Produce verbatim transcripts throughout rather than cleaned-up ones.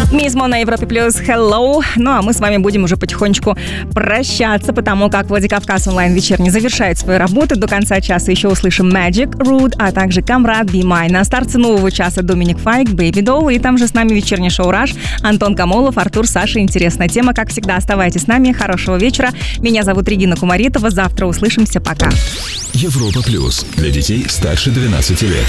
Мисмо на Европе Плюс, hello. Ну а мы с вами будем уже потихонечку прощаться, потому как Владикавказ онлайн вечерний завершает свою работу. До конца часа еще услышим Magic, Rude, а также Камрад, Be Mine. На старте нового часа Доминик Файк, Baby Doll. И там же с нами вечерний шоу Раш, Антон Камолов, Артур, Саша. Интересная тема. Как всегда, оставайтесь с нами. Хорошего вечера. Меня зовут Регина Кумаритова. Завтра услышимся. Пока. Европа Плюс. Для детей старше двенадцати лет.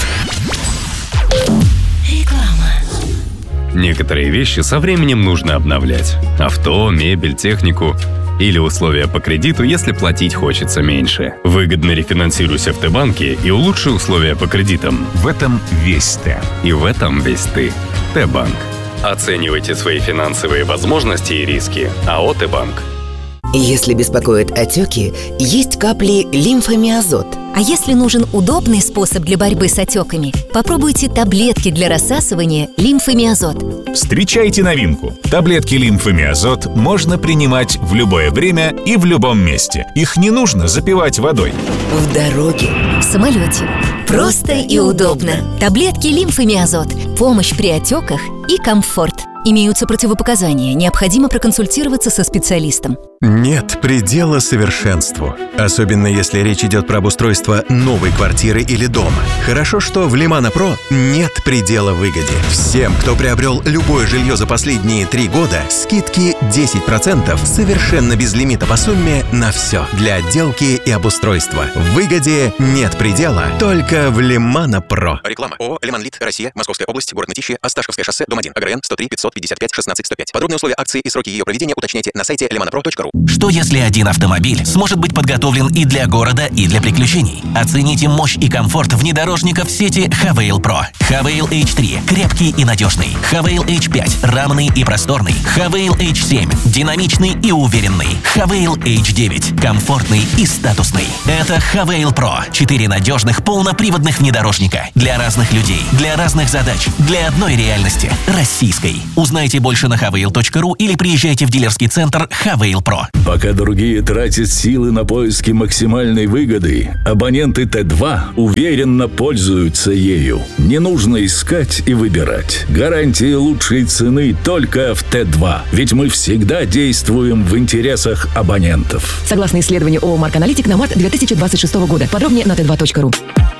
Некоторые вещи со временем нужно обновлять. Авто, мебель, технику. Или условия по кредиту, если платить хочется меньше. Выгодно рефинансируйся в Т-банке и улучши условия по кредитам. В этом весь Т. И в этом весь ты. Т-банк. Оценивайте свои финансовые возможности и риски. АО «Т-банк». Если беспокоят отеки, есть капли лимфомиазот. А если нужен удобный способ для борьбы с отеками, попробуйте таблетки для рассасывания лимфомиазот. Встречайте новинку. Таблетки лимфомиазот можно принимать в любое время и в любом месте. Их не нужно запивать водой. В дороге, в самолете. Просто и удобно. Таблетки лимфомиазот. Помощь при отеках и комфорт. Имеются противопоказания. Необходимо проконсультироваться со специалистом. Нет предела совершенству. Особенно если речь идет про обустройство новой квартиры или дома. Хорошо, что в Лимано Про нет предела выгоде. Всем, кто приобрел любое жилье за последние три года, скидки десять процентов совершенно без лимита по сумме на все. Для отделки и обустройства. В выгоде нет предела, только в Лимано Про. Реклама. ООО «Лиманлит», Россия, Московская область, город Мытищи, Осташковское шоссе, дом один, АГРН сто три пятьсот пятьдесят пять шестнадцать сто пять. Подробные условия акции и сроки ее проведения уточняйте на сайте лиманопро точка ру. Что если один автомобиль сможет быть подготовлен и для города, и для приключений? Оцените мощь и комфорт внедорожников сети Хавейл Про. Хавейл эйч три – крепкий и надежный. Хавейл эйч пять – равный и просторный. Хавейл эйч семь – динамичный и уверенный. Хавейл эйч девять – комфортный и статусный. Это Хавейл Про. Четыре надежных полноприводных внедорожника. Для разных людей, для разных задач, для одной реальности – российской. Узнайте больше на хавейл точка ру или приезжайте в дилерский центр Хавейл Про. Пока другие тратят силы на поиски максимальной выгоды, абоненты Т два уверенно пользуются ею. Не нужно искать и выбирать. Гарантия лучшей цены только в Т два. Ведь мы всегда действуем в интересах абонентов. Согласно исследованию ООО «Марк Аналитик» на март две тысячи двадцать шестого года. Подробнее на тэ два точка ру.